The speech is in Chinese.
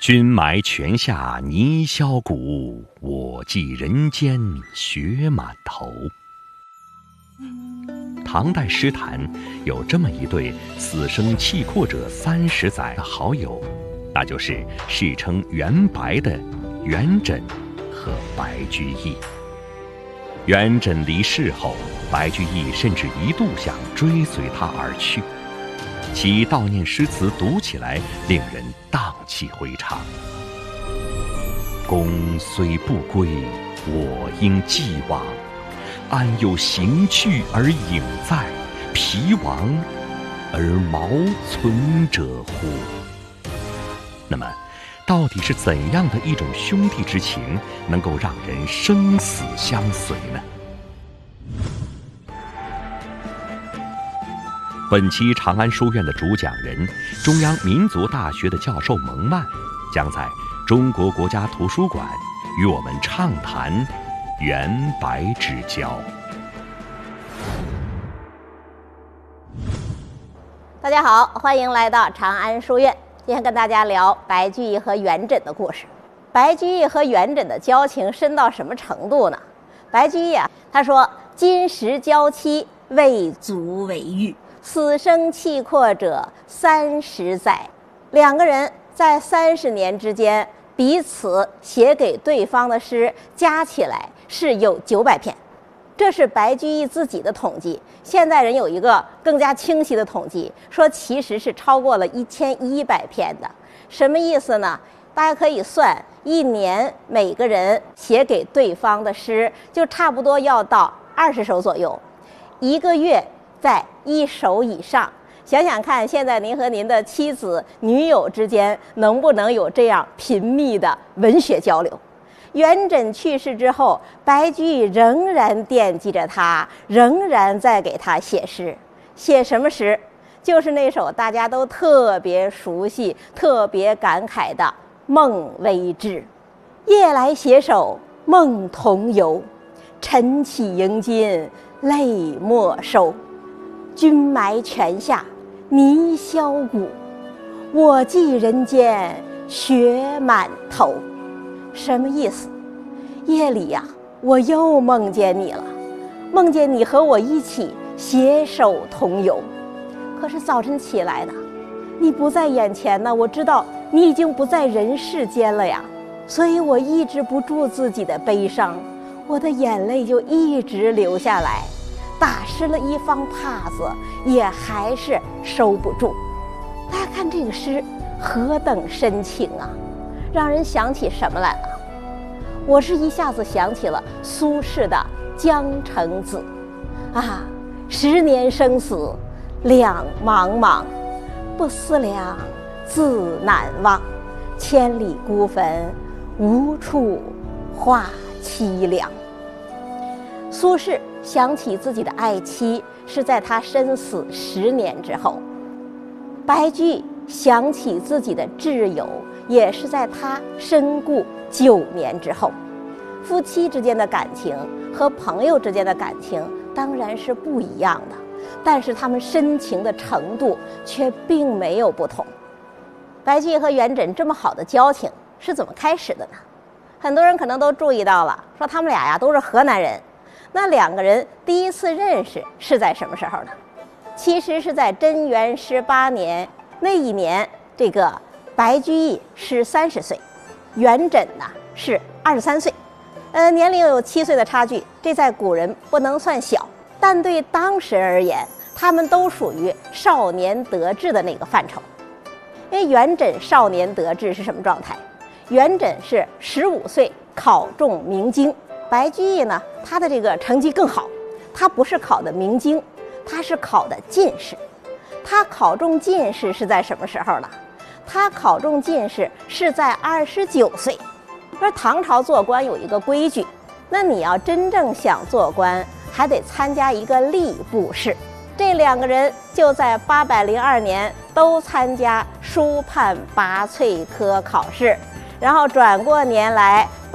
君埋泉下泥销骨，我寄人间雪满头。唐代诗坛有这么一对死生契阔者30载的好友，那就是世称元白的元稹和白居易。元稹离世后，白居易甚至一度想追随他而去，其悼念诗词读起来令人荡气回肠。公虽不归，我应既往，安有行去而影在，疲亡而毛存者乎？那么到底是怎样的一种兄弟之情能够让人生死相随呢？本期长安书院的主讲人，中央民族大学的教授蒙曼，将在中国国家图书馆与我们畅谈元白之交。 大家好，欢迎来到长安书院。今天跟大家聊白居易和元稹的故事。白居易和元稹的交情深到什么程度呢？白居易他说：“今时交期，未足为喻。死生契阔者30载。”两个人在30年之间，彼此写给对方的诗加起来是有900篇。这是白居易自己的统计，现代人有一个更加清晰的统计，说其实是超过了1100篇的。什么意思呢？大家可以算，一年每个人写给对方的诗就差不多要到20首左右，一个月在1首以上。想想看，现在您和您的妻子、女友之间能不能有这样频密的文学交流？元稹去世之后，白居易仍然惦记着他，仍然在给他写诗。写什么诗？就是那首大家都特别熟悉、特别感慨的《梦微之》。夜来携手梦同游，晨起迎金泪莫收。君埋泉下泥销骨，我寄人间雪满头。什么意思？夜里我又梦见你了，梦见你和我一起携手同游。可是早晨起来的，你不在眼前呢，我知道你已经不在人世间了呀，所以我抑制不住自己的悲伤，我的眼泪就一直流下来，打湿了一方帕子，也还是收不住。大家看这个诗何等深情啊，让人想起什么来了？我是一下子想起了苏轼的《江城子》10年生死两茫茫，不思量，自难忘。千里孤坟，无处话凄凉。苏轼想起自己的爱妻是在他身死10年之后，白居易想起自己的挚友也是在他身故9年之后。夫妻之间的感情和朋友之间的感情当然是不一样的，但是他们深情的程度却并没有不同。白居易和元稹这么好的交情是怎么开始的呢？很多人可能都注意到了，说他们俩都是河南人。那两个人第一次认识是在什么时候呢？其实是在贞元18年，那一年这个白居易是30岁，元稹是23岁，年龄有7岁的差距，这在古人不能算小，但对当时而言，他们都属于少年得志的那个范畴。因为元稹少年得志是什么状态？元稹是15岁考中明经，白居易呢，他的这个成绩更好，他不是考的明经，他是考的进士。他考中进士是在什么时候呢？他考中进士是在29岁。而唐朝做官有一个规矩，那你要真正想做官，还得参加一个吏部试。这两个人就在802年都参加书判拔萃科考试，然后转过年来